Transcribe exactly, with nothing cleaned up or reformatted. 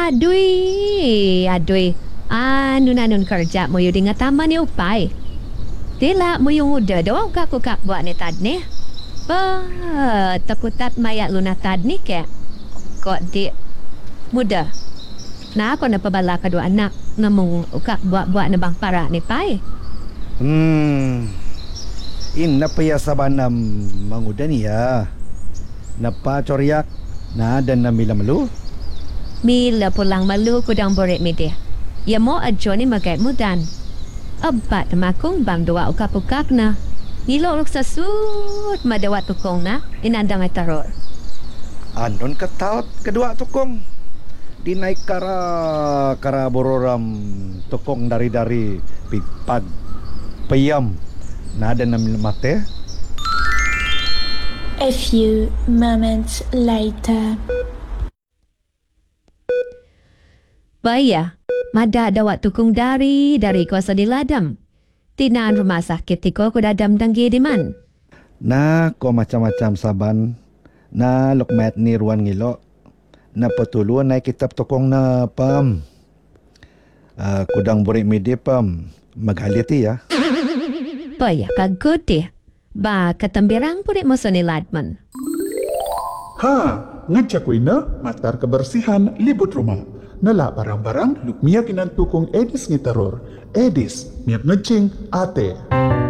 Aduy, aduy. Ano na nun kerja mo yung nga tama ni upay. Tila mo yung uda daw ka ko kapwa ni Tadni. Ba, takutat maya lunatad ni ke. Ko di muda. Na ako napabala ka do anak nga mong kakbwa-bwa na bang para ni Pai. Hmm. Inna paya saban na manguda niya. Napachoryak na dan na milamalu. Mila pulang malu ko dang boret mi dia. Ya mo adjo ni magay mudan. Abat makong bang dua o kapukak na. Nilorok sa sud madawa tukong na inandang ay taror. Anon kataot kedua tukong. Dinay kara kara bororam tukong dari-dari pigpag payam nada na mate. A few moments later. Baya, madadawa tukong dari dari ko sa diladam. Tinaan rumah sakit tiko ko dadam danggi di man. Na ko macam-macam saban na lukmet ni ruan ngilo. Na patuluan na kitab tukong na pam. Uh, kudang buri midi pam. Maghaliti ya. Baya, kagod eh. Ba, katambirang puri mo sa niladman. Ha, ngadya ko ina, matar kebersihan libut rumah. Nala barang-barang lukmiya kinantukong edis ngitaror. Edis, miap ngecing ate.